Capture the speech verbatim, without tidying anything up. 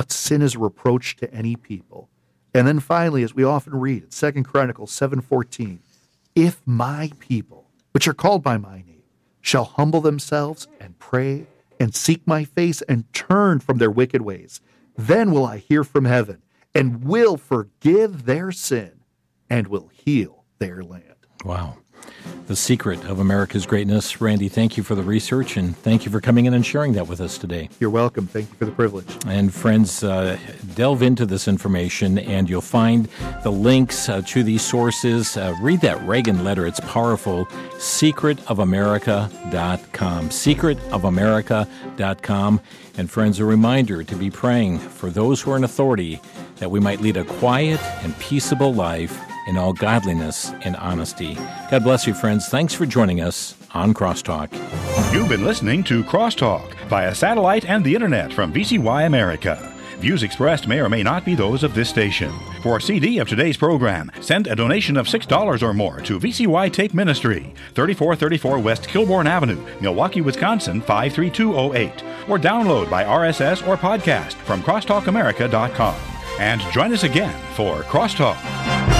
not sin as a reproach to any people. And then finally, as we often read in Second Chronicles seven fourteen, if my people, which are called by my name, shall humble themselves and pray and seek my face and turn from their wicked ways, then will I hear from heaven and will forgive their sin and will heal their land. Wow. The secret of America's greatness. Randy, thank you for the research, and thank you for coming in and sharing that with us today. You're welcome. Thank you for the privilege. And friends, uh, delve into this information, and you'll find the links uh, to these sources. Uh, read that Reagan letter. It's powerful. secret of america dot com. secret of america dot com. And friends, a reminder to be praying for those who are in authority, that we might lead a quiet and peaceable life in all godliness and honesty. God bless you, friends. Thanks for joining us on Crosstalk. You've been listening to Crosstalk via satellite and the internet from V C Y America. Views expressed may or may not be those of this station. For a C D of today's program, send a donation of six dollars or more to V C Y Tape Ministry, thirty-four thirty-four West Kilbourne Avenue, Milwaukee, Wisconsin, five three two oh eight, or download by R S S or podcast from crosstalk america dot com. And join us again for Crosstalk.